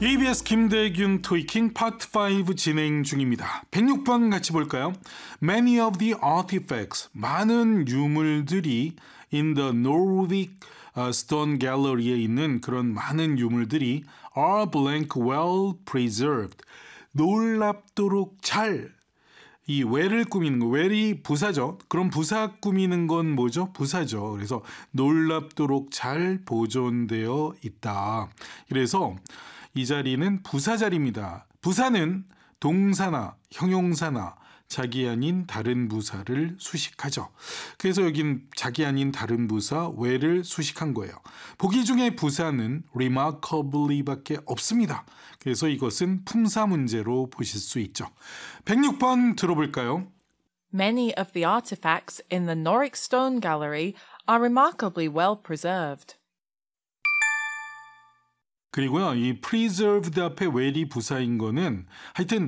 EBS 김대균 토이킹 파트 5 진행 중입니다. 106번 같이 볼까요? Many of the artifacts, 많은 유물들이 in the Nordic Stone Gallery에 있는 그런 많은 유물들이 are blank well preserved. 놀랍도록 잘, 이 well을 꾸미는 거, well이 부사죠. 그럼 부사 꾸미는 건 뭐죠? 부사죠. 그래서 놀랍도록 잘 보존되어 있다. 그래서 이 자리는 부사 자리입니다. 부사는 동사나 형용사나 자기 아닌 다른 부사를 수식하죠. 그래서 여긴 자기 아닌 다른 부사 well을 수식한 거예요. 보기 중에 부사는 remarkably밖에 없습니다. 그래서 이것은 품사 문제로 보실 수 있죠. 106번 들어볼까요? Many of the artifacts in the Norwich Stone Gallery are remarkably well preserved. 그리고요, 이 preserved 앞에 well이 부사인 거는 하여튼